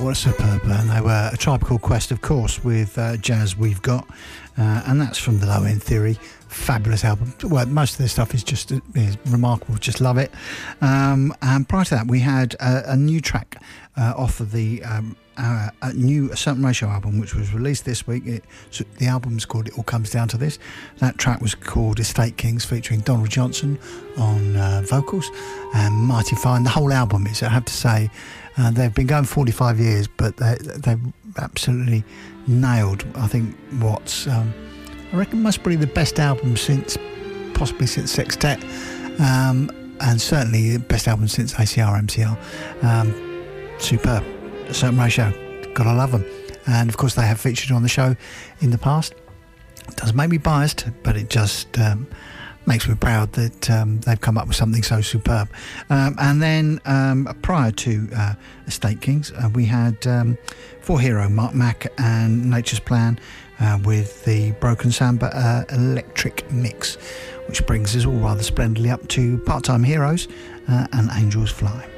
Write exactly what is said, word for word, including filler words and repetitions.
what a superb band they were. A Tribe Called Quest, of course, with uh, Jazz We've Got, uh, and that's from the Low End Theory. Fabulous album. Well, most of their stuff is just is remarkable. Just love it. Um, and prior to that, we had a, a new track uh, off of the um, uh, a new A Certain Ratio album, which was released this week. It, so the album's called It All Comes Down to This. That track was called Estate Kings, featuring Donald Johnson on uh, vocals and Mighty Fine. The whole album is, I have to say, uh, they've been going forty-five years, but they, they've absolutely nailed, I think, what's... Um, I reckon must be the best album since, possibly since Sextet, um, and certainly the best album since A C R M C R. Um, superb. A Certain Ratio. Gotta love them. And of course they have featured on the show in the past. It does make me biased, but it just um, makes me proud that um, they've come up with something so superb. Um, and then um, prior to uh, Estate Kings, uh, we had um, For Hero, Mark Mack and Nature's Plan, Uh, with the Broken Samba uh, electric mix, which brings us all rather splendidly up to Part-Time Heroes uh, and Angels Fly.